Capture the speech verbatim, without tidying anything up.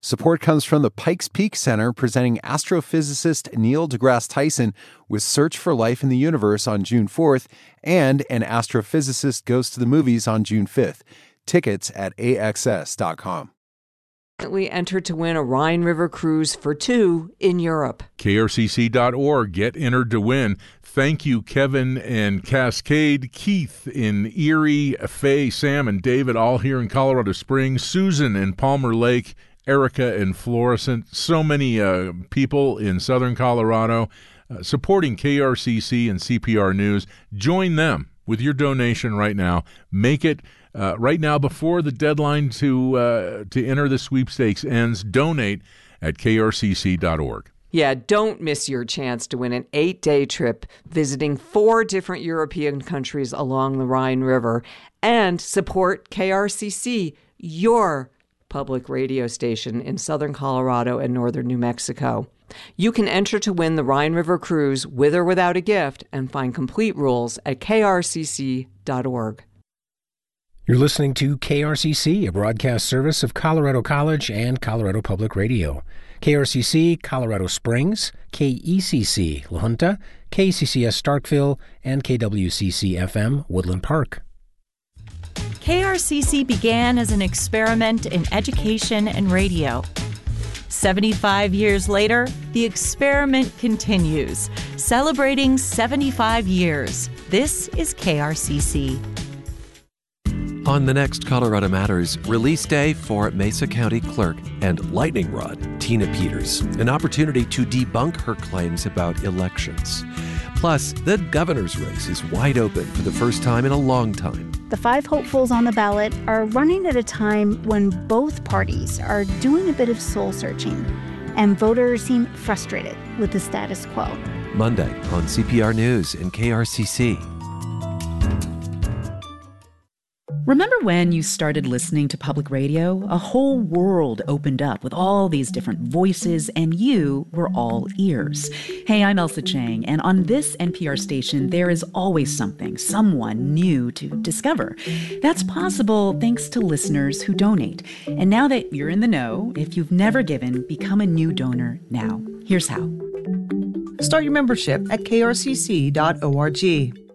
Support comes from the Pikes Peak Center, presenting astrophysicist Neil deGrasse Tyson with Search for Life in the Universe on June fourth, and An Astrophysicist Goes to the Movies on June fifth. Tickets at A X S dot com. We entered to win a Rhine River cruise for two in Europe. K R C C dot org. Get entered to win. Thank you, Kevin and Cascade, Keith in Erie, Faye, Sam, and David, all here in Colorado Springs, Susan in Palmer Lake, Erica in Florissant. So many uh, people in southern Colorado uh, supporting K R C C and C P R News. Join them with your donation right now. Make it Uh, right now, before the deadline to uh, to enter the sweepstakes ends. Donate at K R C C dot org. Yeah, don't miss your chance to win an eight-day trip visiting four different European countries along the Rhine River, and support K R C C, your public radio station in southern Colorado and northern New Mexico. You can enter to win the Rhine River cruise with or without a gift, and find complete rules at K R C C dot org. You're listening to K R C C, a broadcast service of Colorado College and Colorado Public Radio. K R C C Colorado Springs, K E C C La Junta, K C C S Starkville, and K W C C F M Woodland Park. K R C C began as an experiment in education and radio. seventy-five years later, the experiment continues, celebrating seventy-five years. This is K R C C. On the next Colorado Matters, release day for Mesa County Clerk and lightning rod Tina Peters, an opportunity to debunk her claims about elections. Plus, the governor's race is wide open for the first time in a long time. The five hopefuls on the ballot are running at a time when both parties are doing a bit of soul searching, and voters seem frustrated with the status quo. Monday on C P R News and K R C C. Remember when you started listening to public radio? A whole world opened up with all these different voices, and you were all ears. Hey, I'm Elsa Chang, and on this N P R station, there is always something, someone new to discover. That's possible thanks to listeners who donate. And now that you're in the know, if you've never given, become a new donor now. Here's how. Start your membership at K R C C dot org.